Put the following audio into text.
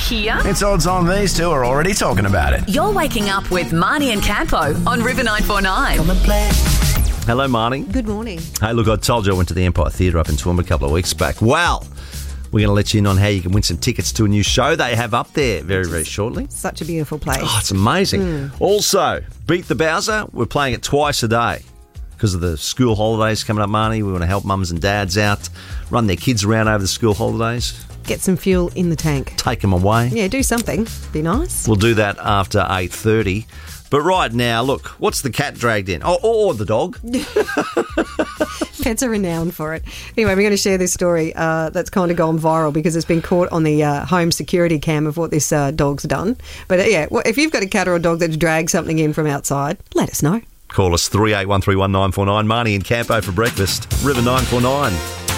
here? It's odds on these two are already talking about it. You're waking up with Marnie and Campo on River 949. Hello, Marnie. Good morning. Hey, look, I told you I went to the Empire Theatre up in Toowoomba a couple of weeks back. Well, we're going to let you in on how you can win some tickets to a new show they have up there very, very shortly. Such a beautiful place. Oh, it's amazing. Also, Beat the Bowser, we're playing it twice a day because of the school holidays coming up, Marnie. We want to help mums and dads out, run their kids around over the school holidays. Get some fuel in the tank. Take them away. Yeah, do something. Be nice. We'll do that after 8:30. But right now, look, what's the cat dragged in? Or the dog. Pets are renowned for it. Anyway, we're going to share this story that's kind of gone viral because it's been caught on the home security cam of what this dog's done. But yeah, if you've got a cat or a dog that's dragged something in from outside, let us know. Call us 38131949. Marnie and Campo for breakfast. River 949.